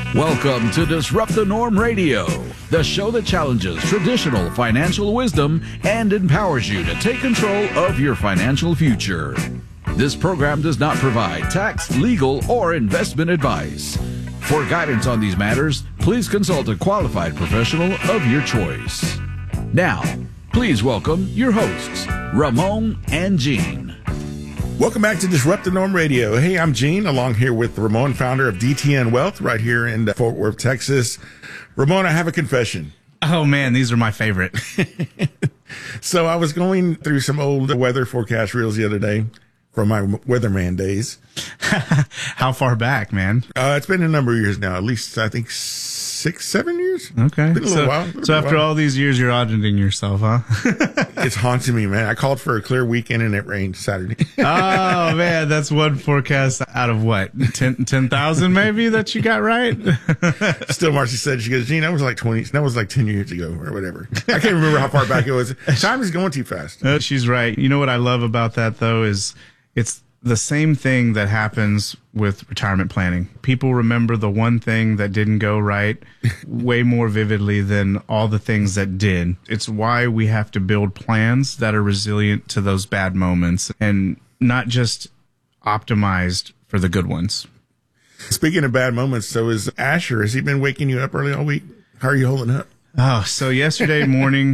Welcome to Disrupt the Norm Radio, the show that challenges traditional financial wisdom and empowers you to take control of your financial future. This program does not provide tax, legal, or investment advice. For guidance on these matters, please consult a qualified professional of your choice. Now, please welcome your hosts, Ramon and Gene. Welcome back to Disrupt the Norm Radio. Hey, I'm Gene, along here with Ramon, founder of DTN Wealth, right here in Fort Worth, Texas. Ramon, I have a confession. Oh, man, these are my favorite. So I was going through some old weather forecast reels the other day from my weatherman days. How far back, man? It's been a number of years now, at least I think 6, 7 years. Okay. Been a little while. So after all these years, you're auditing yourself, huh? It's haunting me, man. I called for a clear weekend and it rained Saturday. Oh, man, that's one forecast out of what? 10,000 maybe that you got right? Still, Marcy said, she goes, Gene, that was like 10 years ago or whatever. I can't remember how far back it was. Time is going too fast. She's right. You know what I love about that, though, is it's the same thing that happens with retirement planning. People remember the one thing that didn't go right way more vividly than all the things that did. It's why we have to build plans that are resilient to those bad moments and not just optimized for the good ones. Speaking of bad moments, so is Asher. Has he been waking you up early all week? How are you holding up? Oh, so yesterday morning,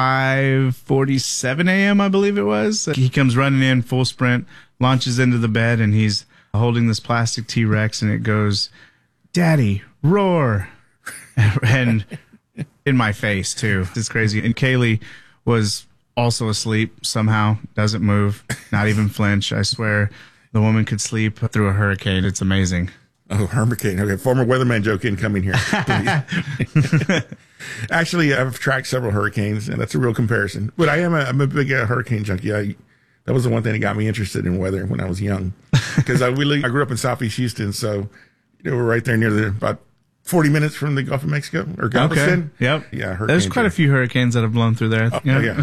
5:47 a.m., I believe it was, he comes running in full sprint, launches into the bed, and he's holding this plastic T-Rex, and it goes, "Daddy, roar." And in my face, too. It's crazy. And Kaylee was also asleep somehow, doesn't move, not even flinch. I swear the woman could sleep through a hurricane. It's amazing. Oh, hurricane. Okay, former weatherman joke incoming here. Actually, I've tracked several hurricanes, and that's a real comparison. But I'm a big hurricane junkie. That was the one thing that got me interested in weather when I was young, because I grew up in Southeast Houston, so we're right there near about 40 minutes from the Gulf of Mexico or Galveston. Okay. Yep. Yeah. There's quite a few hurricanes that have blown through there. Oh, yeah.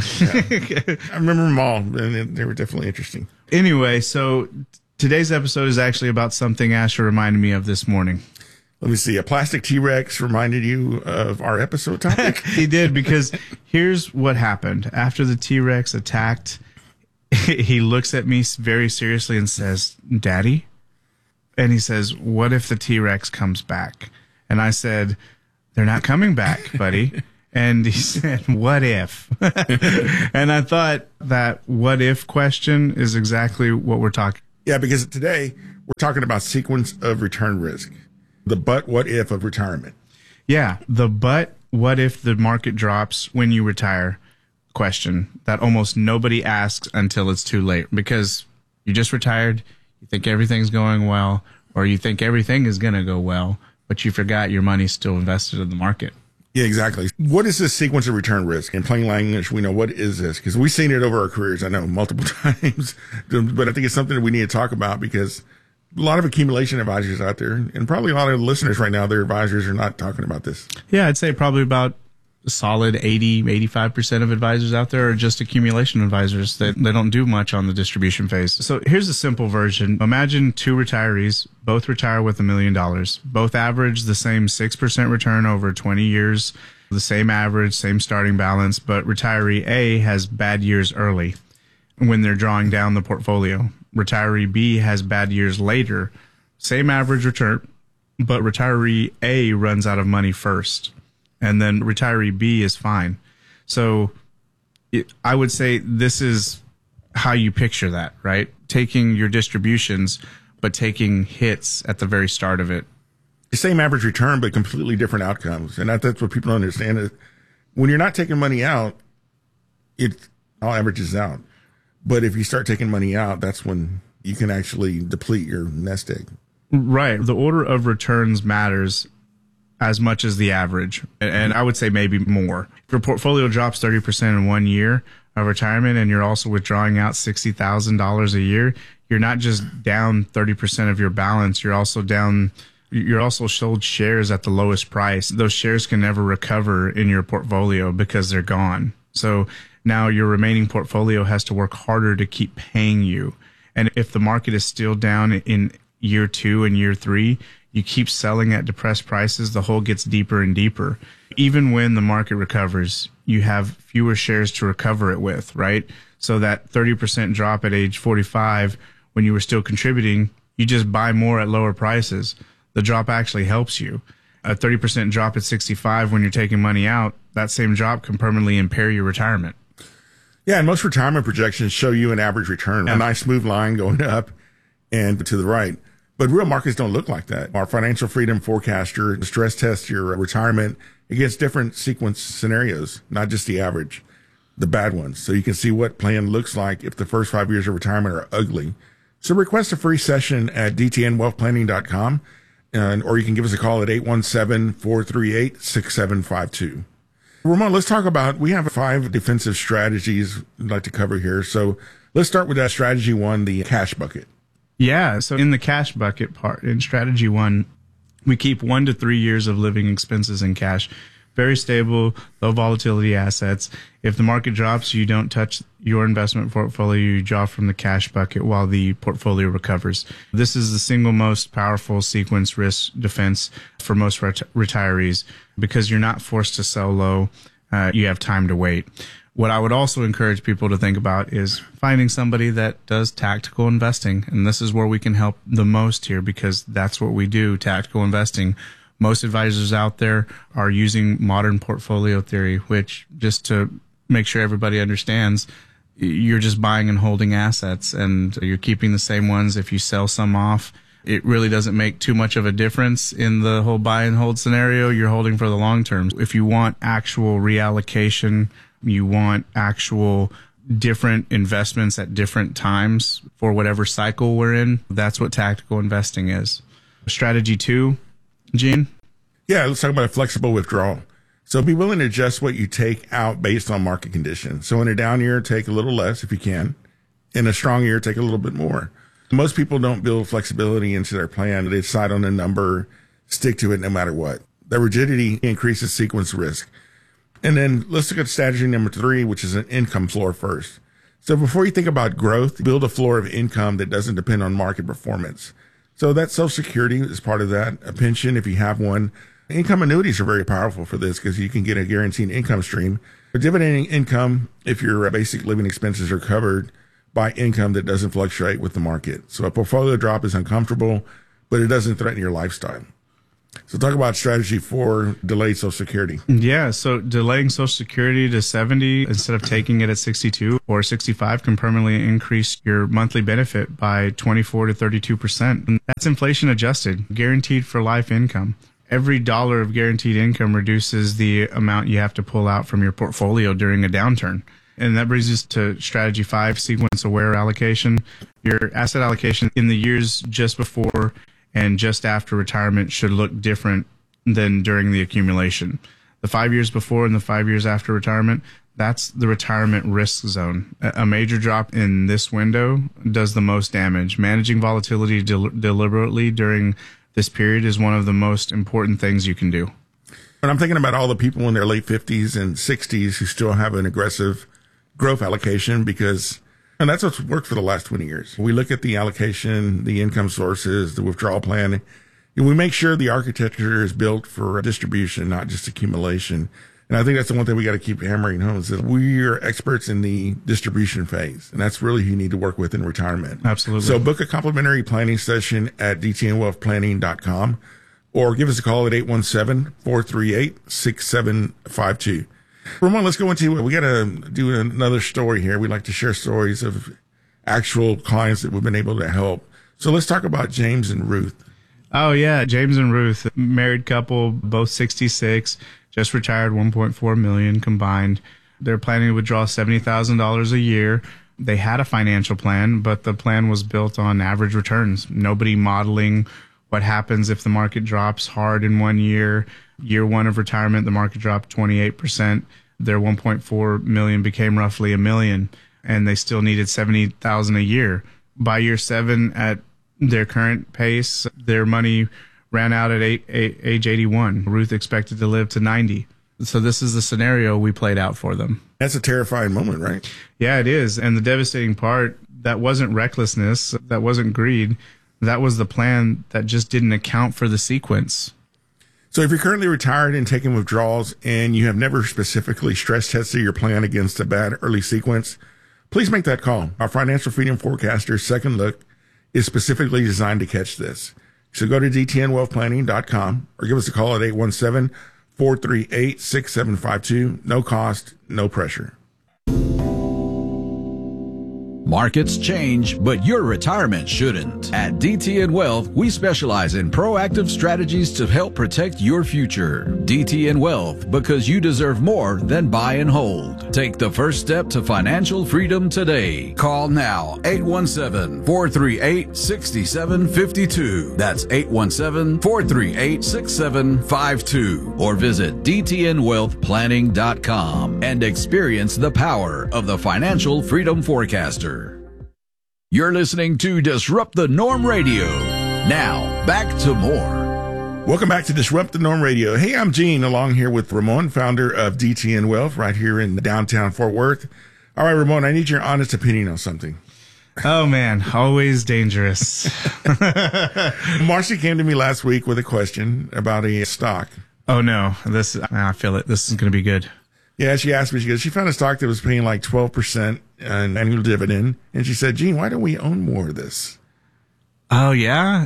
I remember them all, and they were definitely interesting. Anyway, so today's episode is actually about something Asher reminded me of this morning. Let me see. A plastic T-Rex reminded you of our episode topic? He did, because here's what happened. After the T-Rex attacked, he looks at me very seriously and says, "Daddy?" And he says, "What if the T-Rex comes back?" And I said, "They're not coming back, buddy." And he said, "What if?" And I thought that what if question is exactly what we're talking. Yeah, because today we're talking about sequence of return risk. The but what if of retirement. Yeah, the but what if the market drops when you retire question that almost nobody asks until it's too late, because you just retired, you think everything's going well, or you think everything is going to go well, but you forgot your money's still invested in the market. Yeah, exactly. What is this sequence of return risk? In plain language, we know what is this, because we've seen it over our careers, I know, multiple times, but I think it's something that we need to talk about, because a lot of accumulation advisors out there, and probably a lot of listeners right now, their advisors are not talking about this. Yeah, I'd say probably about a solid 85% of advisors out there are just accumulation advisors that they don't do much on the distribution phase. So here's a simple version. Imagine two retirees, both retire with $1 million. Both average the same 6% return over 20 years, the same average, same starting balance, but retiree A has bad years early when they're drawing down the portfolio. Retiree B has bad years later, same average return, but retiree A runs out of money first, and then retiree B is fine. So I would say this is how you picture that, right? Taking your distributions, but taking hits at the very start of it. The same average return, but completely different outcomes. And that's what people don't understand. Is when you're not taking money out, it all averages out. But if you start taking money out, that's when you can actually deplete your nest egg. Right. The order of returns matters as much as the average. And I would say maybe more. If your portfolio drops 30% in 1 year of retirement and you're also withdrawing out $60,000 a year, you're not just down 30% of your balance. You're also sold shares at the lowest price. Those shares can never recover in your portfolio because they're gone. So now your remaining portfolio has to work harder to keep paying you. And if the market is still down in year 2 and year 3, you keep selling at depressed prices, the hole gets deeper and deeper. Even when the market recovers, you have fewer shares to recover it with, right? So that 30% drop at age 45, when you were still contributing, you just buy more at lower prices. The drop actually helps you. A 30% drop at 65 when you're taking money out, that same drop can permanently impair your retirement. Yeah, and most retirement projections show you an average return, a nice smooth line going up and to the right. But real markets don't look like that. Our financial freedom forecaster stress tests your retirement against different sequence scenarios, not just the average, the bad ones. So you can see what plan looks like if the first 5 years of retirement are ugly. So request a free session at dtnwealthplanning.com, or you can give us a call at 817-438-6752. Ramon, let's talk about, we have 5 defensive strategies we'd like to cover here. So let's start with that strategy 1, the cash bucket. Yeah. So in the cash bucket part, in strategy 1, we keep 1 to 3 years of living expenses in cash. Very stable, low volatility assets. If the market drops, you don't touch your investment portfolio. You draw from the cash bucket while the portfolio recovers. This is the single most powerful sequence risk defense for most retirees because you're not forced to sell low. You have time to wait. What I would also encourage people to think about is finding somebody that does tactical investing. And this is where we can help the most here because that's what we do, tactical investing. Most advisors out there are using modern portfolio theory, which, just to make sure everybody understands, you're just buying and holding assets and you're keeping the same ones. If you sell some off, it really doesn't make too much of a difference in the whole buy and hold scenario. You're holding for the long term. If you want actual reallocation, you want actual different investments at different times for whatever cycle we're in, that's what tactical investing is. Strategy 2, Gene? Yeah, let's talk about a flexible withdrawal. So be willing to adjust what you take out based on market conditions. So in a down year, take a little less if you can. In a strong year, take a little bit more. Most people don't build flexibility into their plan. They decide on a number, stick to it no matter what. The rigidity increases sequence risk. And then let's look at strategy number 3, which is an income floor first. So before you think about growth, build a floor of income that doesn't depend on market performance. So that Social Security is part of that, a pension if you have one. Income annuities are very powerful for this because you can get a guaranteed income stream. A dividend income if your basic living expenses are covered by income that doesn't fluctuate with the market. So a portfolio drop is uncomfortable, but it doesn't threaten your lifestyle. So talk about strategy 4, delayed Social Security. Yeah, so delaying Social Security to 70 instead of taking it at 62 or 65 can permanently increase your monthly benefit by 24 to 32%. And that's inflation adjusted, guaranteed for life income. Every dollar of guaranteed income reduces the amount you have to pull out from your portfolio during a downturn. And that brings us to strategy 5, sequence aware allocation. Your asset allocation in the years just before and just after retirement should look different than during the accumulation. The 5 years before and the 5 years after retirement, that's the retirement risk zone. A major drop in this window does the most damage. Managing volatility deliberately during this period is one of the most important things you can do. And I'm thinking about all the people in their late 50s and 60s who still have an aggressive growth allocation because, and that's what's worked for the last 20 years. We look at the allocation, the income sources, the withdrawal plan, and we make sure the architecture is built for distribution, not just accumulation. And I think that's the one thing we got to keep hammering home is that we are experts in the distribution phase. And that's really who you need to work with in retirement. Absolutely. So book a complimentary planning session at dtnwealthplanning.com or give us a call at 817-438-6752. Ramon, let's go into, we got to do another story here. We like to share stories of actual clients that we've been able to help. So let's talk about James and Ruth. Oh, yeah. James and Ruth, married couple, both 66, just retired, $1.4 million combined. They're planning to withdraw $70,000 a year. They had a financial plan, but the plan was built on average returns. Nobody modeling what happens if the market drops hard in 1 year. Year 1 of retirement, the market dropped 28%. Their $1.4 million became roughly $1 million, and they still needed $70,000 a year. By year 7, at their current pace, their money ran out at age 81. Ruth expected to live to 90. So this is the scenario we played out for them. That's a terrifying moment, right? Yeah, it is. And the devastating part, that wasn't recklessness. That wasn't greed. That was the plan that just didn't account for the sequence. So if you're currently retired and taking withdrawals and you have never specifically stress tested your plan against a bad early sequence, please make that call. Our Financial Freedom Forecaster Second Look is specifically designed to catch this. So go to dtnwealthplanning.com or give us a call at 817-438-6752. No cost, no pressure. Markets change, but your retirement shouldn't. At DTN Wealth, we specialize in proactive strategies to help protect your future. DTN Wealth, because you deserve more than buy and hold. Take the first step to financial freedom today. Call now, 817-438-6752. That's 817-438-6752. Or visit dtnwealthplanning.com and experience the power of the Financial Freedom Forecaster. You're listening to Disrupt the Norm Radio. Now, back to more. Welcome back to Disrupt the Norm Radio. Hey, I'm Gene, along here with Ramon, founder of DTN Wealth, right here in downtown Fort Worth. All right, Ramon, I need your honest opinion on something. Oh, man, always dangerous. Marcy came to me last week with a question about a stock. Oh, no, I feel it. This is going to be good. Yeah, she asked me, she found a stock that was paying like 12% an annual dividend. And she said, Gene, why don't we own more of this? Oh, yeah?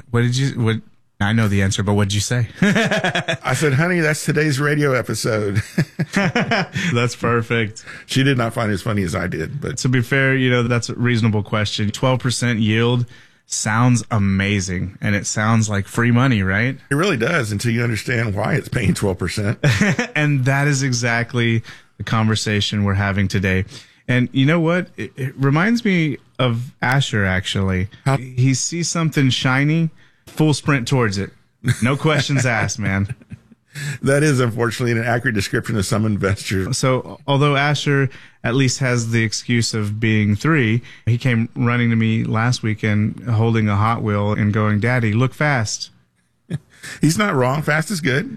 I know the answer, but what did you say? I said, honey, that's today's radio episode. That's perfect. She did not find it as funny as I did. But to be fair, that's a reasonable question. 12% yield sounds amazing, and it sounds like free money, right? It really does, until you understand why it's paying 12%. And that is exactly the conversation we're having today. And you know what? It reminds me of Asher, actually. He sees something shiny, full sprint towards it. No questions asked, man. That is, unfortunately, an accurate description of some investors. So, although Asher at least has the excuse of being 3, he came running to me last weekend holding a Hot Wheel and going, Daddy, look fast. He's not wrong. Fast is good.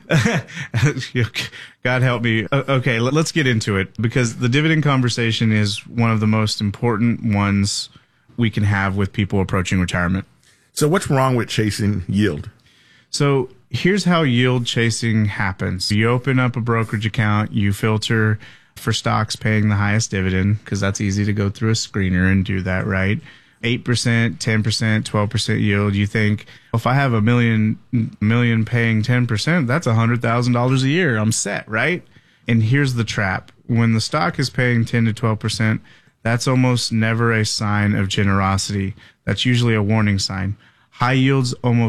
God help me. Okay, let's get into it, because the dividend conversation is one of the most important ones we can have with people approaching retirement. So what's wrong with chasing yield? So here's how yield chasing happens. You open up a brokerage account, you filter for stocks paying the highest dividend, because that's easy to go through a screener and do that, right? 8%, 10%, 12% yield. You think, well, if I have a million paying 10%, that's $100,000 a year. I'm set, right? And here's the trap. When the stock is paying 10 to 12%, that's almost never a sign of generosity. That's usually a warning sign. High yields almost